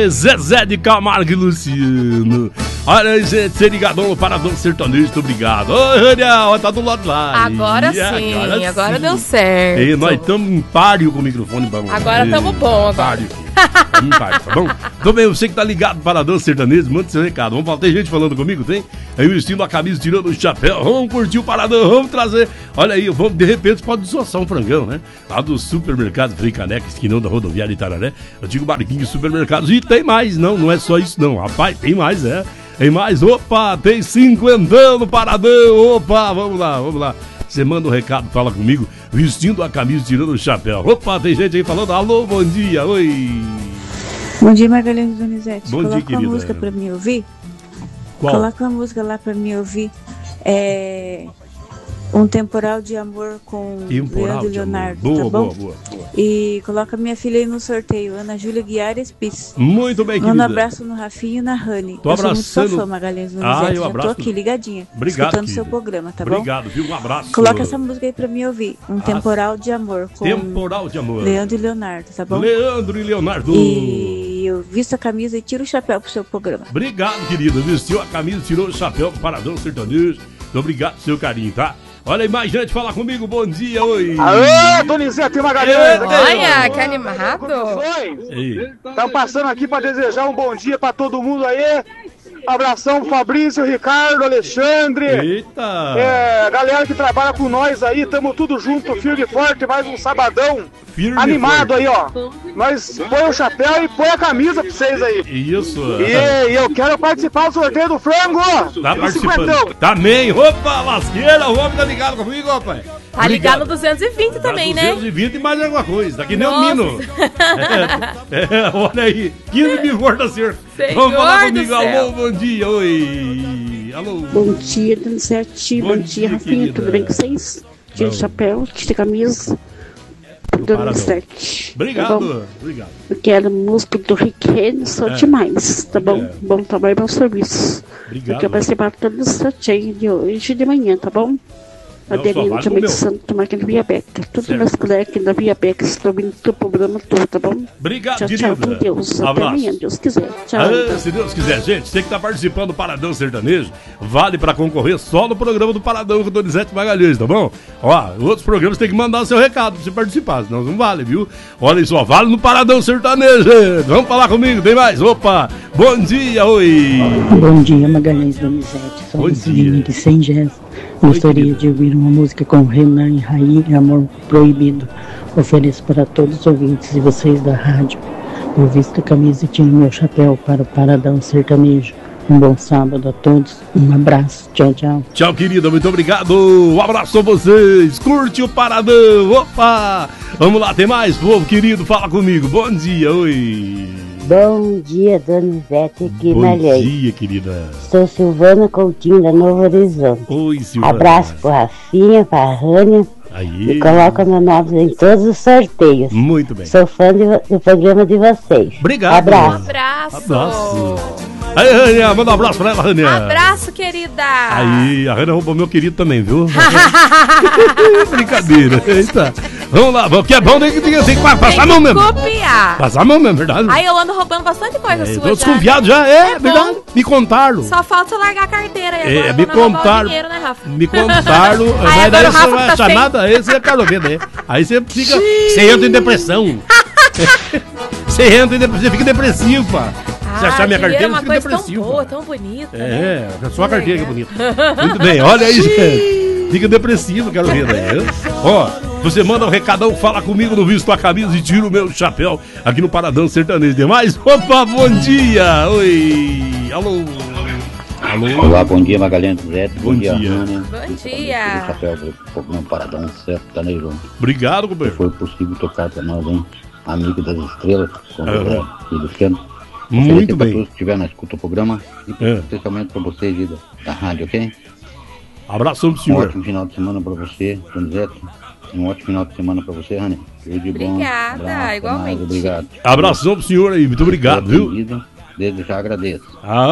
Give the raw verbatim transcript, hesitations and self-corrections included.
Aê, Zezé de Camargo e Luciano. Olha aí, gente, ser ligadão no Paradão Sertanejo, muito obrigado. Ô, Raniel, tá do lado lá. Agora sim, agora, agora sim. Deu certo. E nós estamos em páreo com o microfone. Vamos agora estamos bom, agora. Estamos em páreo, tá bom? Então bem, você que tá ligado no Paradão Sertanejo, manda seu recado. Vamos falar, tem gente falando comigo, tem? Aí vestindo a camisa, tirando o chapéu, vamos curtir o Paradão, vamos trazer. Olha aí, vamos, de repente pode desossar um frangão, né? Lá do supermercado Frei Caneca, esquinão da rodoviária Itararé. Eu digo barquinho de supermercados. E tem mais, não, não é só isso não. Rapaz, tem mais, é. Tem mais, opa, tem cinquentão no Paradão, opa, vamos lá, vamos lá. Você manda um recado, fala comigo, vestindo a camisa, tirando o chapéu. Opa, tem gente aí falando, alô, bom dia, oi. Bom dia, Magalhães Donizete. Bom Coloca dia, querida. uma música pra mim ouvir. Qual? Coloca uma música lá pra mim ouvir. É... Um Temporal de Amor com Temporal Leandro e de Leonardo, amor. Boa, tá bom? boa, boa, boa. E coloca minha filha aí no sorteio, Ana Júlia Guiar Espis. Muito bem, querida. Manda um abraço no Rafinho e na Rani. Tô eu abraçando. sou muito sua fã, Magalhães Donizete. Ah, eu Já abraço. tô aqui ligadinha, Obrigado, escutando o seu querida. programa, tá bom? Obrigado, viu? Um abraço. Coloca essa música aí pra mim ouvir. Um Ah, Temporal de Amor com Temporal de Amor. Leandro e Leonardo, tá bom? Leandro e Leonardo. E eu visto a camisa e tiro o chapéu pro seu programa. Obrigado, querida. Vestiu a camisa, tirou o chapéu do Paradão Sertanejo. Muito obrigado pelo seu carinho, tá? Olha aí, mais gente, fala comigo. Bom dia, oi. Alô, Donizete Magalhães. Olha, que animado. Estamos passando aqui para desejar um bom dia para todo mundo aí. Abração, Fabrício, Ricardo, Alexandre. Eita. É, galera que trabalha com nós aí, tamo tudo junto, firme e forte, mais um sabadão. Firme animado forte. aí, ó. Nós põe o chapéu e põe a camisa pra vocês aí. Isso. E, e eu quero participar do sorteio do frango. Tá participando. Também. Opa, lasqueira, o homem tá ligado comigo, rapaz. Tá ligado no duzentos e vinte também, tá né? duzentos e vinte e mais alguma coisa. Tá que nem o Nossa. Mino. É, é, olha aí. quinze mil volts da cerca. Senhor Vamos falar do comigo. céu. Alô, bom dia. Oi. Alô. Bom dia, Donizete. Bom, Bom dia, dia, Rafinha. querida. Tudo bem com vocês? Tira o Bom. chapéu, tira a camisa. Donizete. Obrigado. Tá bom? Obrigado. Eu quero música do Rick Renner, só É. demais, tá bom? É. Bom trabalho, bom serviço. Obrigado. Eu quero participar todo o sorteio de hoje de manhã, tá bom? Não, só Adelino vale também o de meu. Santo Tomás aqui na Via Beca. Todos Certo. meus colegas aqui na Via Beca estão ouvindo o programa todo, tá bom? Obrigado, tchau, querida. tchau, com Deus. Até Abraço. amanhã, Deus quiser. Tchau. Ah, se Deus quiser, gente, você que tá participando do Paradão Sertanejo, vale pra concorrer só no programa do Paradão com o Donizete Magalhães, tá bom? Ó, outros programas tem que mandar o seu recado pra você participar, senão não vale, viu? Olha só, vale no Paradão Sertanejo, gente. Vamos falar comigo, tem mais? Opa, bom dia, oi. Bom dia, Magalhães Donizete. Sou Bom a Celine dia. de Sengés. Gostaria querida. de ouvir uma música com Renan e Raí, Amor Proibido. Ofereço para todos os ouvintes e vocês da rádio. Eu visto a camisa e tiro meu chapéu para o Paradão Sertanejo. Um bom sábado a todos. Um abraço. Tchau, tchau. Tchau, querida, muito obrigado. Um abraço a vocês. Curte o Paradão. Opa, vamos lá, tem mais, povo querido, fala comigo. Bom dia, oi. Bom dia, Donizete aqui Bom na lei. dia, querida. Sou Silvana Coutinho da Novo Horizonte. Oi, Silvana. Abraço pro Rafinha, pra Rânia Aí. e coloca meu nome em todos os sorteios. Muito bem. Sou fã de vo- do programa de vocês. Obrigado. Abraço. Abraço. Abraço. Aí, Rania, manda um abraço pra ela, Rania. Abraço, querida. Aí, a Rania roubou meu querido também, viu? Brincadeira. Eita. Vamos lá, vamos, que é bom, tem que, tem que, tem que passar Tem a mão que mesmo. copiar. Passar a mão mesmo, verdade. Aí eu ando roubando bastante coisa É, sua tô já. desconfiado já, é, É verdade. bom. Me contaram. Só falta você largar a carteira aí É, agora. me pra não roubar o contaram. dinheiro, né, Rafa? Me contaram. Aí Mas agora daí o você Rafa vai tá sem. chamada, aí você quer ouvir, né? Aí você fica. Você entra em depressão. Você entra em depressão, você fica depressivo, pá. Se Ah, achar minha dinheiro carteira, é uma fica coisa depressivo. tão boa, pá. tão bonita. É, né? só a carteira que é legal. bonita. Muito bem, olha aí, gente. Fica depressivo, quero ver, né? Ó, você manda um recadão, fala comigo no Visto a Camisa e tira o meu chapéu aqui no Paradão Sertanejo. Demais? Opa, bom dia! Oi! Alô! Alô! Olá, bom dia, Magalhães Donizete. Bom dia. Rânia. Bom Tira o dia. chapéu do programa Paradão Sertanejo. Obrigado, Se companheiro. foi possível tocar pra nós, hein? Amigo das Estrelas, com o Aham. José e Luciano. Muito Oferecer pra bem. todos que estiver na escuta do programa e É. especialmente pra vocês aí da, da rádio, ok? Abração pro Um senhor. ótimo final de semana pra você, Donizete. Um ótimo final de semana pra você, Rânia. Tudo de bom. Obrigada, Abraço, até mais, igualmente. Obrigado. Abração pro senhor aí, muito obrigado, viu? Desde já agradeço. Ah,